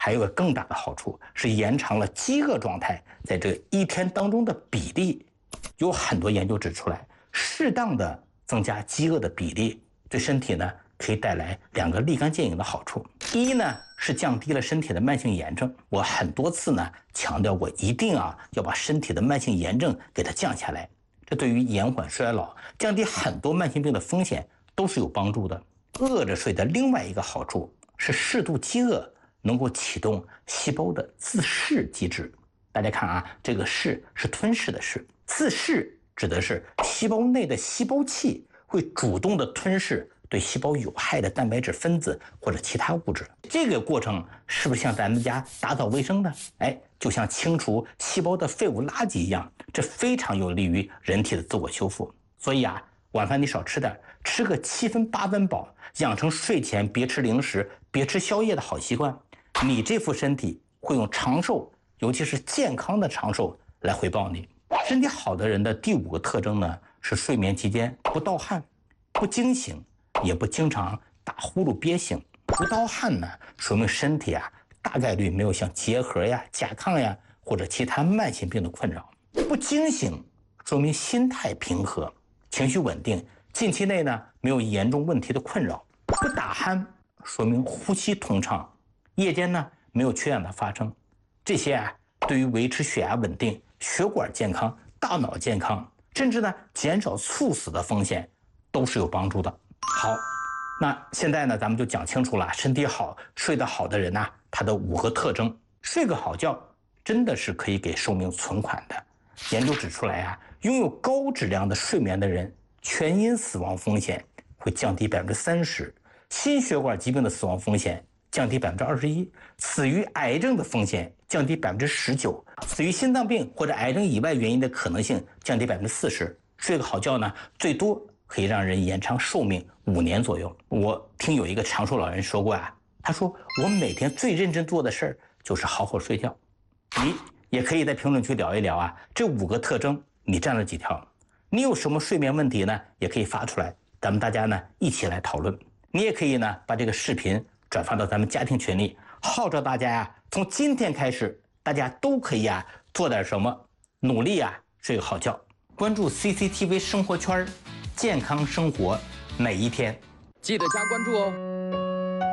还有个更大的好处是延长了饥饿状态在这一天当中的比例。有很多研究指出来，适当的增加饥饿的比例对身体呢可以带来2个立竿见影的好处。第一呢是降低了身体的慢性炎症，我很多次呢强调过，一定要把身体的慢性炎症给它降下来，这对于延缓衰老、降低很多慢性病的风险都是有帮助的。饿着睡的另外一个好处是适度饥饿能够启动细胞的自噬机制。大家看啊，这个噬是吞噬的噬，自噬指的是细胞内的细胞器会主动的吞噬对细胞有害的蛋白质分子或者其他物质。这个过程是不是像咱们家打扫卫生呢？就像清除细胞的废物垃圾一样，这非常有利于人体的自我修复。所以啊，晚饭你少吃点，吃个7分8分饱，养成睡前别吃零食、别吃宵夜的好习惯，你这副身体会用长寿，尤其是健康的长寿来回报你。身体好的人的第5个特征呢，是睡眠期间不盗汗、不惊醒，也不经常打呼噜憋醒。不盗汗呢，说明身体大概率没有像结核呀、甲亢呀或者其他慢性病的困扰。不惊醒说明心态平和，情绪稳定，近期内呢没有严重问题的困扰。不打鼾说明呼吸通畅，夜间呢没有缺氧的发生。这些对于维持血压稳定、血管健康、大脑健康，甚至呢减少猝死的风险都是有帮助的。好，那现在呢咱们就讲清楚了，身体好、睡得好的人他的5个特征。睡个好觉真的是可以给寿命存款的。研究指出来拥有高质量的睡眠的人，全因死亡风险会降低30%，心血管疾病的死亡风险降低21%，死于癌症的风险降低19%，死于心脏病或者癌症以外原因的可能性降低40%。睡个好觉呢，最多可以让人延长寿命5年左右。我听有一个长寿老人说过他说我每天最认真做的事儿就是好好睡觉。你也可以在评论区聊一聊这5个特征你占了几条？你有什么睡眠问题呢？也可以发出来，咱们大家呢一起来讨论。你也可以呢把这个视频转发到咱们家庭群里，号召大家从今天开始，大家都可以做点什么，努力睡个好觉。关注 CCTV 生活圈，健康生活每一天。 记得加关注哦。